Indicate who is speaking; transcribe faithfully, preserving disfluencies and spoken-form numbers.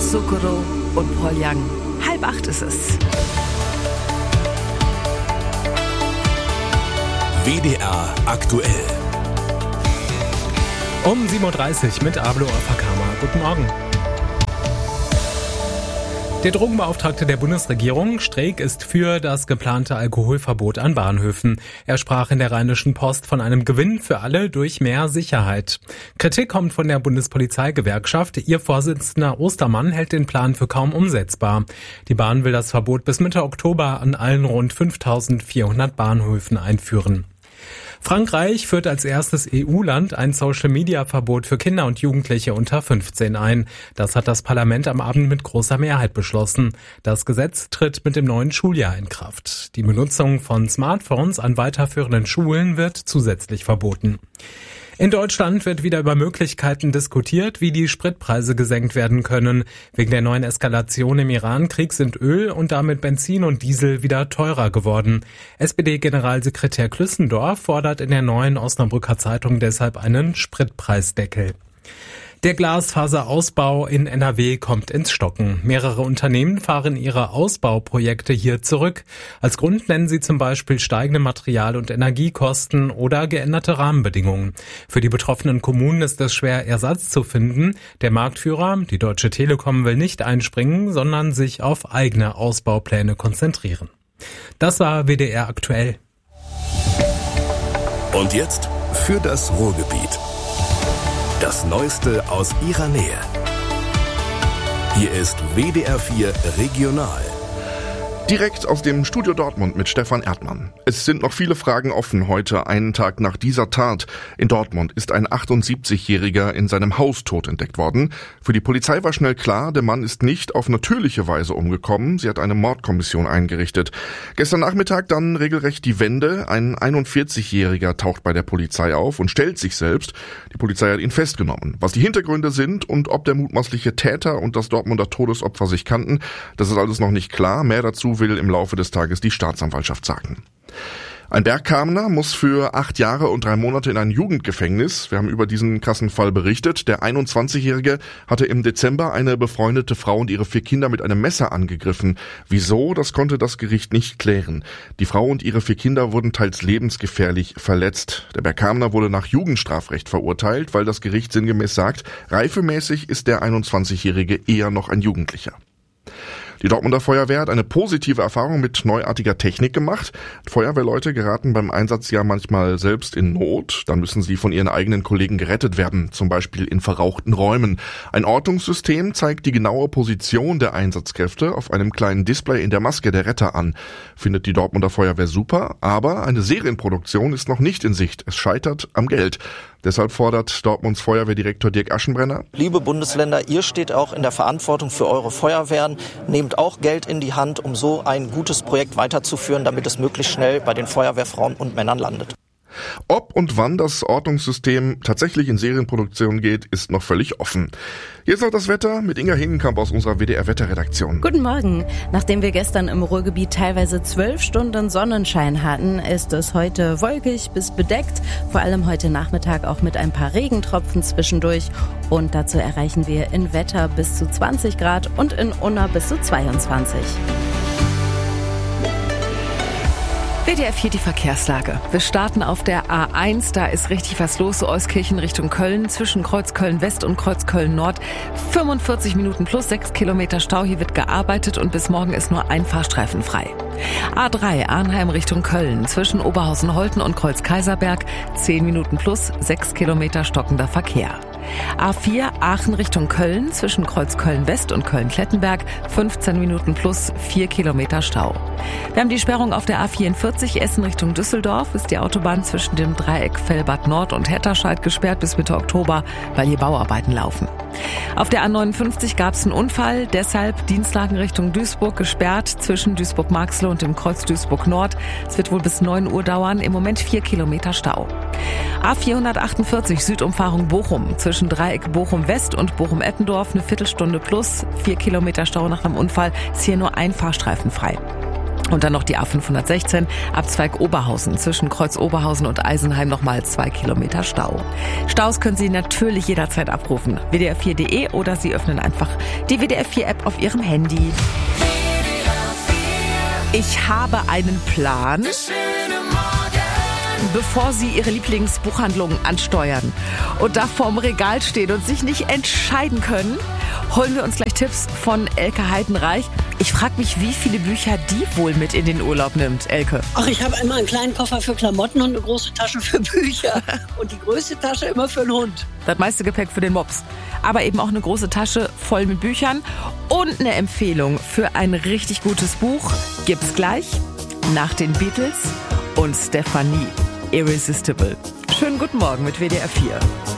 Speaker 1: Zucchero und Paul Young. Halb acht ist es.
Speaker 2: W D R aktuell.
Speaker 3: Um sieben Uhr dreißig mit Ablo Afakama. Guten Morgen. Der Drogenbeauftragte der Bundesregierung, Streeck, ist für das geplante Alkoholverbot an Bahnhöfen. Er sprach in der Rheinischen Post von einem Gewinn für alle durch mehr Sicherheit. Kritik kommt von der Bundespolizeigewerkschaft. Ihr Vorsitzender Ostermann hält den Plan für kaum umsetzbar. Die Bahn will das Verbot bis Mitte Oktober an allen rund fünftausendvierhundert Bahnhöfen einführen. Frankreich führt als erstes E U-Land ein Social-Media-Verbot für Kinder und Jugendliche unter fünfzehn ein. Das hat das Parlament am Abend mit großer Mehrheit beschlossen. Das Gesetz tritt mit dem neuen Schuljahr in Kraft. Die Benutzung von Smartphones an weiterführenden Schulen wird zusätzlich verboten. In Deutschland wird wieder über Möglichkeiten diskutiert, wie die Spritpreise gesenkt werden können. Wegen der neuen Eskalation im Iran-Krieg sind Öl und damit Benzin und Diesel wieder teurer geworden. S P D-Generalsekretär Klüssendorf fordert in der neuen Osnabrücker Zeitung deshalb einen Spritpreisdeckel. Der Glasfaserausbau in N R W kommt ins Stocken. Mehrere Unternehmen fahren ihre Ausbauprojekte hier zurück. Als Grund nennen sie zum Beispiel steigende Material- und Energiekosten oder geänderte Rahmenbedingungen. Für die betroffenen Kommunen ist es schwer, Ersatz zu finden. Der Marktführer, die Deutsche Telekom, will nicht einspringen, sondern sich auf eigene Ausbaupläne konzentrieren. Das war W D R aktuell.
Speaker 2: Und jetzt für das Ruhrgebiet. Das Neueste aus ihrer Nähe. Hier ist W D R vier Regional.
Speaker 4: Direkt aus dem Studio Dortmund mit Stefan Erdmann. Es sind noch viele Fragen offen heute, einen Tag nach dieser Tat. In Dortmund ist ein achtundsiebzigjähriger in seinem Haus tot entdeckt worden. Für die Polizei war schnell klar, der Mann ist nicht auf natürliche Weise umgekommen. Sie hat eine Mordkommission eingerichtet. Gestern Nachmittag dann regelrecht die Wende. Ein einundvierzigjähriger taucht bei der Polizei auf und stellt sich selbst. Die Polizei hat ihn festgenommen. Was die Hintergründe sind und ob der mutmaßliche Täter und das Dortmunder Todesopfer sich kannten, das ist alles noch nicht klar. Mehr dazu will im Laufe des Tages die Staatsanwaltschaft sagen. Ein Bergkamener muss für acht Jahre und drei Monate in ein Jugendgefängnis. Wir haben über diesen krassen Fall berichtet. Der einundzwanzigjährige hatte im Dezember eine befreundete Frau und ihre vier Kinder mit einem Messer angegriffen. Wieso? Das konnte das Gericht nicht klären. Die Frau und ihre vier Kinder wurden teils lebensgefährlich verletzt. Der Bergkamener wurde nach Jugendstrafrecht verurteilt, weil das Gericht sinngemäß sagt, reifemäßig ist der einundzwanzigjährige eher noch ein Jugendlicher. Die Dortmunder Feuerwehr hat eine positive Erfahrung mit neuartiger Technik gemacht. Feuerwehrleute geraten beim Einsatz ja manchmal selbst in Not. Dann müssen sie von ihren eigenen Kollegen gerettet werden, zum Beispiel in verrauchten Räumen. Ein Ortungssystem zeigt die genaue Position der Einsatzkräfte auf einem kleinen Display in der Maske der Retter an. Findet die Dortmunder Feuerwehr super, aber eine Serienproduktion ist noch nicht in Sicht. Es scheitert am Geld. Deshalb fordert Dortmunds Feuerwehrdirektor Dirk Aschenbrenner:
Speaker 5: Liebe Bundesländer, ihr steht auch in der Verantwortung für eure Feuerwehren. Nehmt auch Geld in die Hand, um so ein gutes Projekt weiterzuführen, damit es möglichst schnell bei den Feuerwehrfrauen und Männern landet.
Speaker 4: Ob und wann das Ortungssystem tatsächlich in Serienproduktion geht, ist noch völlig offen. Jetzt noch das Wetter mit Inga Henenkamp aus unserer W D R-Wetterredaktion.
Speaker 6: Guten Morgen. Nachdem wir gestern im Ruhrgebiet teilweise zwölf Stunden Sonnenschein hatten, ist es heute wolkig bis bedeckt. Vor allem heute Nachmittag auch mit ein paar Regentropfen zwischendurch. Und dazu erreichen wir in Wetter bis zu zwanzig Grad und in Unna bis zu zweiundzwanzig.
Speaker 1: W D R vier die Verkehrslage. Wir starten auf der A eins, da ist richtig was los, so Euskirchen Richtung Köln, zwischen Kreuzköln West und Kreuzköln Nord. fünfundvierzig Minuten plus sechs Kilometer Stau, hier wird gearbeitet und bis morgen ist nur ein Fahrstreifen frei. A drei, Arnheim Richtung Köln, zwischen Oberhausen-Holten und Kreuz-Kaiserberg, zehn Minuten plus sechs Kilometer stockender Verkehr. A vier, Aachen Richtung Köln, zwischen Kreuzköln West und Köln-Klettenberg, fünfzehn Minuten plus vier Kilometer Stau. Wir haben die Sperrung auf der A vierundvierzig, Essen Richtung Düsseldorf, ist die Autobahn zwischen dem Dreieck Fellbad Nord und Hetterscheid gesperrt bis Mitte Oktober, weil hier Bauarbeiten laufen. Auf der A neunundfünfzig gab es einen Unfall, deshalb Dienstlagen Richtung Duisburg gesperrt, zwischen Duisburg-Marxloh und dem Kreuz Duisburg Nord. Es wird wohl bis neun Uhr dauern, im Moment vier Kilometer Stau. A vierhundertachtundvierzig, Südumfahrung Bochum, zwischen Dreieck Bochum West und Bochum-Eppendorf, eine Viertelstunde plus, vier Kilometer Stau nach einem Unfall, ist hier nur ein Fahrstreifen frei. Und dann noch die A fünfhundertsechzehn, Abzweig Oberhausen. Zwischen Kreuz Oberhausen und Eisenheim nochmal zwei Kilometer Stau. Staus können Sie natürlich jederzeit abrufen. W D R vier punkt de oder Sie öffnen einfach die W D R vier App auf Ihrem Handy. Ich habe einen Plan. Bevor Sie Ihre Lieblingsbuchhandlung ansteuern und da vorm Regal stehen und sich nicht entscheiden können, holen wir uns gleich Tipps von Elke Heidenreich. Ich frage mich, wie viele Bücher die wohl mit in den Urlaub nimmt, Elke.
Speaker 7: Ach, ich habe immer einen kleinen Koffer für Klamotten und eine große Tasche für Bücher. Und die größte Tasche immer für den Hund.
Speaker 1: Das meiste Gepäck für den Mops. Aber eben auch eine große Tasche voll mit Büchern. Und eine Empfehlung für ein richtig gutes Buch gibt's gleich nach den Beatles und Stephanie. Irresistible. Schönen guten Morgen mit W D R vier.